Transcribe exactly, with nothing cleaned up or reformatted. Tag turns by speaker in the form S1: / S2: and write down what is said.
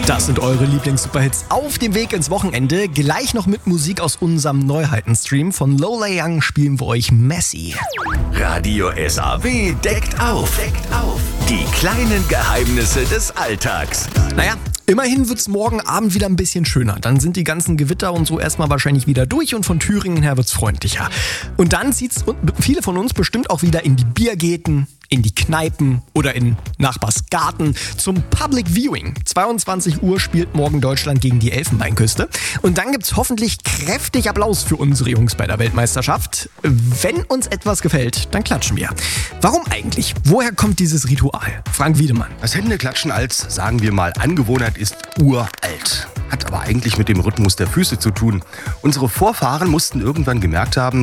S1: Das sind eure Lieblings-Superhits auf dem Weg ins Wochenende. Gleich noch mit Musik aus unserem Neuheiten-Stream. Von Lola Young spielen wir euch Messi.
S2: Radio S A W deckt auf. Deckt auf. Die kleinen Geheimnisse des Alltags.
S1: Naja, immerhin wird's morgen Abend wieder ein bisschen schöner. Dann sind die ganzen Gewitter und so erstmal wahrscheinlich wieder durch und von Thüringen her wird's freundlicher. Und dann zieht's viele von uns bestimmt auch wieder in die Biergärten, in die Kneipen oder in Nachbars Garten zum Public Viewing. zweiundzwanzig Uhr spielt morgen Deutschland gegen die Elfenbeinküste. Und dann gibt's hoffentlich kräftig Applaus für unsere Jungs bei der Weltmeisterschaft. Wenn uns etwas gefällt, dann klatschen wir. Warum eigentlich? Woher kommt dieses Ritual? Frank Wiedemann.
S3: Das Händeklatschen als, sagen wir mal, Angewohnheit ist uralt. Hat aber eigentlich mit dem Rhythmus der Füße zu tun. Unsere Vorfahren mussten irgendwann gemerkt haben,